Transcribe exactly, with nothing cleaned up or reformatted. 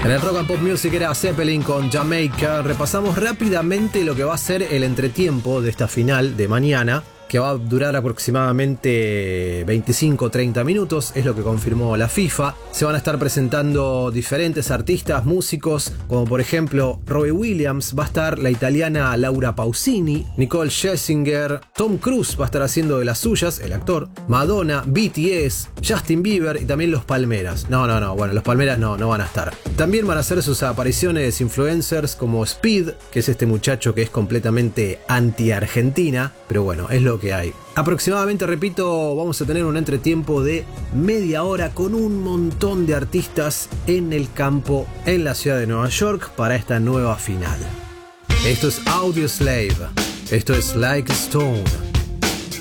En el Rock and Pop Music era Zeppelin con Jamaica. Repasamos rápidamente lo que va a ser el entretiempo de esta final de mañana, que va a durar aproximadamente veinticinco a treinta minutos, es lo que confirmó la FIFA. Se van a estar presentando diferentes artistas, músicos, como por ejemplo Robbie Williams, va a estar la italiana Laura Pausini, Nicole Scherzinger, Tom Cruise va a estar haciendo de las suyas, el actor, Madonna, B T S, Justin Bieber y también los Palmeras. No, no, no, bueno, los Palmeras no, no van a estar. También van a hacer sus apariciones influencers como Speed, que es este muchacho que es completamente anti-Argentina, pero bueno, es lo que hay. Aproximadamente, repito, vamos a tener un entretiempo de media hora con un montón de artistas en el campo en la ciudad de Nueva York para esta nueva final. Esto es Audioslave, esto es Like a Stone.